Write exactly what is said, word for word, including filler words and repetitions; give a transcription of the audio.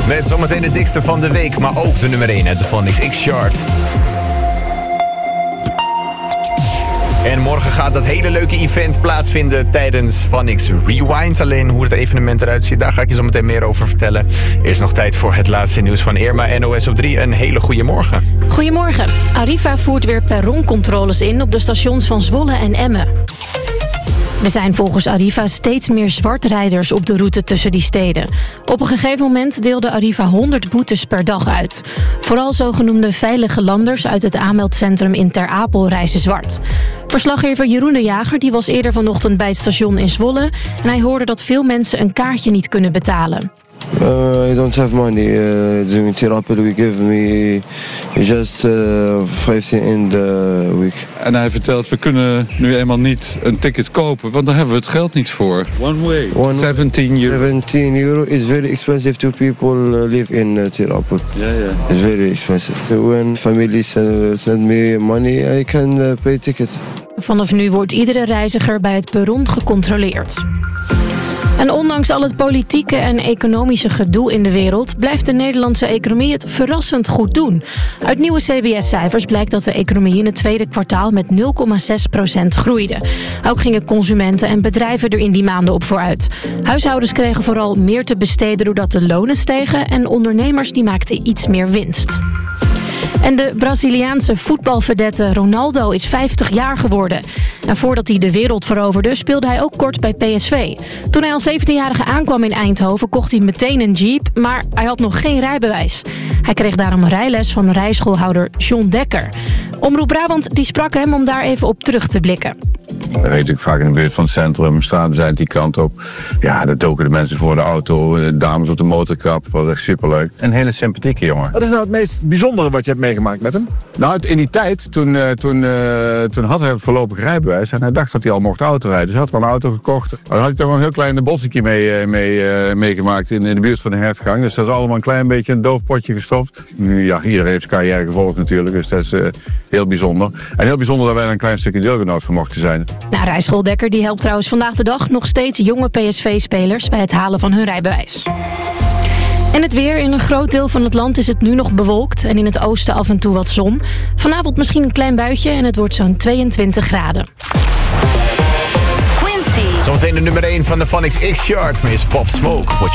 Met zometeen de dikste van de week, maar ook de nummer één uit de Phonics X-chart. En morgen gaat dat hele leuke event plaatsvinden tijdens Phonics Rewind. Alleen hoe het evenement eruit ziet, daar ga ik je zo meteen meer over vertellen. Eerst nog tijd voor het laatste nieuws van Irma, N O S op drie. Een hele goede morgen. Goedemorgen. Arriva voert weer perroncontroles in op de stations van Zwolle en Emmen. Er zijn volgens Arriva steeds meer zwartrijders op de route tussen die steden. Op een gegeven moment deelde Arriva honderd boetes per dag uit. Vooral zogenoemde veilige landers uit het aanmeldcentrum in Ter Apel reizen zwart. Verslaggever Jeroen de Jager die was eerder vanochtend bij het station in Zwolle en hij hoorde dat veel mensen een kaartje niet kunnen betalen. Uh, I don't have money. Uh, during Ter Apel we give me just uh, vijftien in the week. En hij vertelt, we kunnen nu eenmaal niet een ticket kopen, want daar hebben we het geld niet voor. One way. One zeventien euro. zeventien euro is very expensive to people live in uh, Ter Apel. Yeah, yeah. It's very expensive. So when family send, send me money, I can uh, pay ticket. Vanaf nu wordt iedere reiziger bij het perron gecontroleerd. En ondanks al het politieke en economische gedoe in de wereld blijft de Nederlandse economie het verrassend goed doen. Uit nieuwe C B S-cijfers blijkt dat de economie in het tweede kwartaal met nul komma zes procent groeide. Ook gingen consumenten en bedrijven er in die maanden op vooruit. Huishoudens kregen vooral meer te besteden doordat de lonen stegen en ondernemers die maakten iets meer winst. En de Braziliaanse voetbalverdette Ronaldo is vijftig jaar geworden. En voordat hij de wereld veroverde speelde hij ook kort bij P S V. Toen hij als zeventienjarige aankwam in Eindhoven kocht hij meteen een jeep, maar hij had nog geen rijbewijs. Hij kreeg daarom rijles van rijschoolhouder John Dekker. Omroep Brabant die sprak hem om daar even op terug te blikken. We reed natuurlijk vaak in de buurt van het centrum, straten zijn die kant op. Ja, daar doken de mensen voor de auto, de dames op de motorkap. Dat was echt superleuk. Een hele sympathieke jongen. Wat is nou het meest bijzondere wat je hebt meegemaakt met hem? Nou, in die tijd, toen, uh, toen, uh, toen had hij het voorlopig rijbewijs en hij dacht dat hij al mocht autorijden. Dus hij had wel een auto gekocht. Dan had hij toch een heel klein botsetje mee, uh, mee, uh, meegemaakt in, in de buurt van de hertgang. Dus dat is allemaal een klein beetje een doof potje gestopt. Nu, ja, iedereen heeft zijn carrière gevolgd natuurlijk, dus dat is uh, heel bijzonder. En heel bijzonder dat wij er een klein stukje deelgenoot van mochten zijn. Nou, rijschool Dekker die helpt trouwens vandaag de dag nog steeds jonge P S V-spelers bij het halen van hun rijbewijs. En het weer. In een groot deel van het land is het nu nog bewolkt en in het oosten af en toe wat zon. Vanavond misschien een klein buitje en het wordt zo'n tweeëntwintig graden. Zometeen de nummer één van de Phonics X-chart, maar is Pop Smoke. What